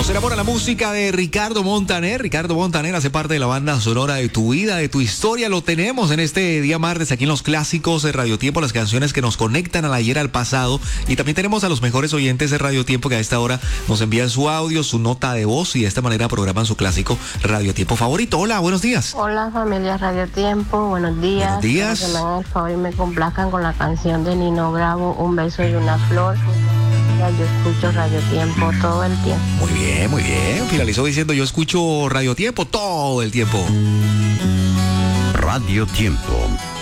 Nos enamora la música de Ricardo Montaner. Ricardo Montaner hace parte de la banda sonora de tu vida, de tu historia. Lo tenemos en este día martes aquí en los clásicos de Radio Tiempo, las canciones que nos conectan al ayer, al pasado. Y también tenemos a los mejores oyentes de Radio Tiempo que a esta hora nos envían su audio, su nota de voz y de esta manera programan su clásico Radio Tiempo favorito. Hola, buenos días. Hola familia Radio Tiempo, buenos días. Buenos días. Que me hagan el favor y me complazcan con la canción de Nino Bravo, Un beso y una flor. Ya yo escucho Radio Tiempo todo el tiempo. Muy bien, muy bien. Finalizó diciendo yo escucho Radio Tiempo todo el tiempo. Radio Tiempo.